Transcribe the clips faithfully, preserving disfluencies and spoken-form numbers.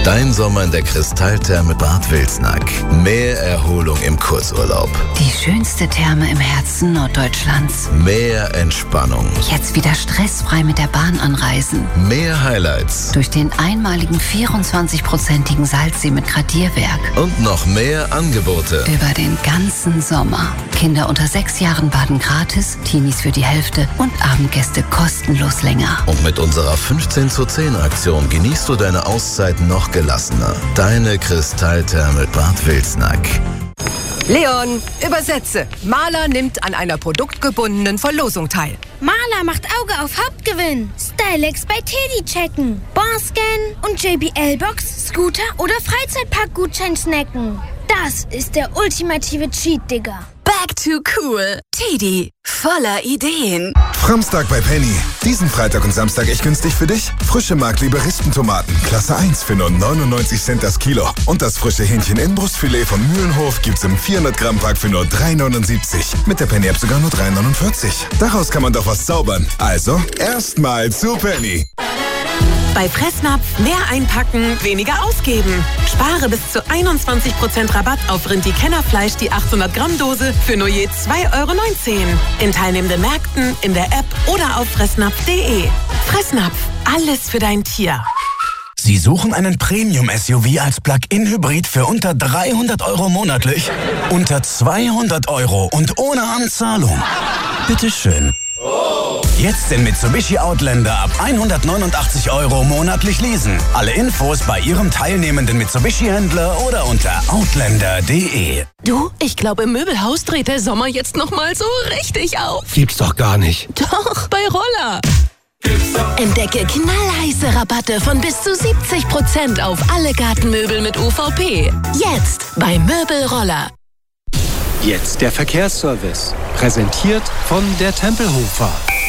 Dein Sommer in der Kristalltherme Bad Wilsnack. Mehr Erholung im Kurzurlaub. Die schönste Therme im Herzen Norddeutschlands. Mehr Entspannung. Jetzt wieder stressfrei mit der Bahn anreisen. Mehr Highlights. Durch den einmaligen vierundzwanzig-prozentigen Salzsee mit Gradierwerk. Und noch mehr Angebote. Über den ganzen Sommer. Kinder unter sechs Jahren baden gratis, Teenies für die Hälfte und Abendgäste kostenlos länger. Und mit unserer fünfzehn zu zehn Aktion genießt du deine Auszeit noch gelassener. Deine Kristalltherme Bad Wilsnack. Leon, übersetze. Maler nimmt an einer produktgebundenen Verlosung teil. Maler macht Auge auf Hauptgewinn. Stylex bei Teddy checken. Barscan und J B L-Box, Scooter oder Freizeitparkgutschein snacken. Das ist der ultimative Cheat, Digga. Back to cool. Teddy, voller Ideen. Framstag bei Penny. Diesen Freitag und Samstag echt günstig für dich. Frische Mark-Liberistentomaten, Klasse eins für nur neunundneunzig Cent das Kilo. Und das frische Hähnchen-Inbrustfilet von Mühlenhof gibt's im vierhundert Gramm Pack für nur drei neunundsiebzig. Mit der Penny-App sogar nur drei neunundvierzig. Daraus kann man doch was zaubern. Also, erstmal zu Penny. Bei Fressnapf mehr einpacken, weniger ausgeben. Spare bis zu einundzwanzig Prozent Rabatt auf Rindi-Kennerfleisch, die achthundert Gramm Dose für nur je zwei Euro neunzehn. In teilnehmenden Märkten, in der App oder auf fressnapf punkt de. Fressnapf, alles für dein Tier. Sie suchen einen Premium-S U V als Plug-in-Hybrid für unter dreihundert Euro monatlich? Unter zweihundert Euro und ohne Anzahlung? Bitteschön. Jetzt den Mitsubishi Outlander ab hundertneunundachtzig Euro monatlich leasen. Alle Infos bei Ihrem teilnehmenden Mitsubishi-Händler oder unter outlander punkt de. Du, ich glaube, im Möbelhaus dreht der Sommer jetzt noch mal so richtig auf. Gibt's doch gar nicht. Doch, bei Roller. Entdecke knallheiße Rabatte von bis zu siebzig Prozent auf alle Gartenmöbel mit U V P. Jetzt bei Möbelroller. Jetzt der Verkehrsservice. Präsentiert von der Tempelhofer.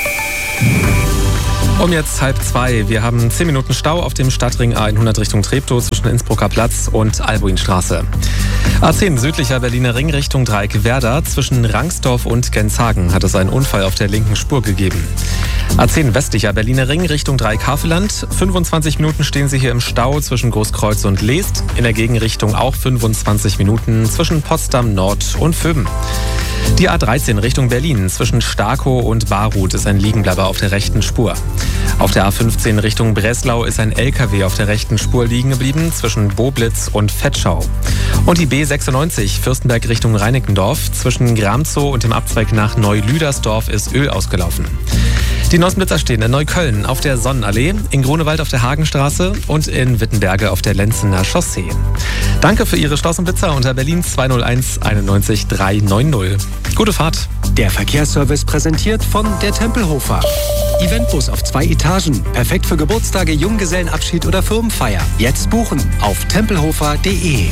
Um jetzt halb zwei. Wir haben zehn Minuten Stau auf dem Stadtring A hundert Richtung Treptow zwischen Innsbrucker Platz und Albuinstraße. A zehn südlicher Berliner Ring Richtung Dreieck Werder. Zwischen Rangsdorf und Genshagen hat es einen Unfall auf der linken Spur gegeben. A zehn westlicher Berliner Ring Richtung Dreieck Havelland. fünfundzwanzig Minuten stehen Sie hier im Stau zwischen Großkreuz und Leest. In der Gegenrichtung auch fünfundzwanzig Minuten zwischen Potsdam Nord und Vöben. Die A dreizehn Richtung Berlin zwischen Starkow und Baruth ist ein Liegenbleiber auf der rechten Spur. Auf der A fünfzehn Richtung Breslau ist ein L K W auf der rechten Spur liegen geblieben zwischen Boblitz und Vetschau. Und die B sechsundneunzig Fürstenberg Richtung Reinickendorf zwischen Gramzow und dem Abzweig nach Neulüdersdorf ist Öl ausgelaufen. Die Nossenblitzer stehen in Neukölln auf der Sonnenallee, in Grunewald auf der Hagenstraße und in Wittenberge auf der Lenzener Chaussee. Danke für Ihre Nossenblitzer unter Berlin zwei null eins einundneunzig drei neun null. Gute Fahrt. Der Verkehrsservice präsentiert von der Tempelhofer. Eventbus auf zwei Etagen. Perfekt für Geburtstage, Junggesellenabschied oder Firmenfeier. Jetzt buchen auf tempelhofer punkt de.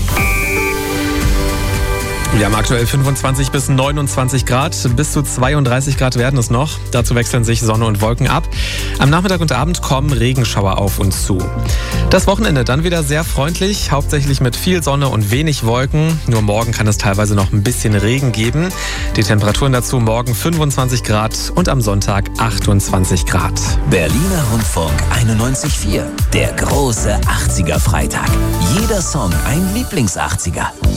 Wir haben aktuell fünfundzwanzig bis neunundzwanzig Grad. Bis zu zweiunddreißig Grad werden es noch. Dazu wechseln sich Sonne und Wolken ab. Am Nachmittag und Abend kommen Regenschauer auf uns zu. Das Wochenende dann wieder sehr freundlich, hauptsächlich mit viel Sonne und wenig Wolken. Nur morgen kann es teilweise noch ein bisschen Regen geben. Die Temperaturen dazu morgen fünfundzwanzig Grad und am Sonntag achtundzwanzig Grad. Berliner Rundfunk einundneunzig Komma vier. Der große achtziger Freitag. Jeder Song ein Lieblings-achtziger.